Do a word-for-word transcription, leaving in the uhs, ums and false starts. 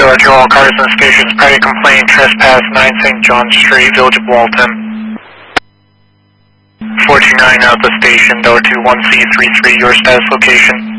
Door to all cars and stations. Prior complaint, trespass, nine Saint John Street, Village of Walton. four two nine out the station, door to one C three three, your status location.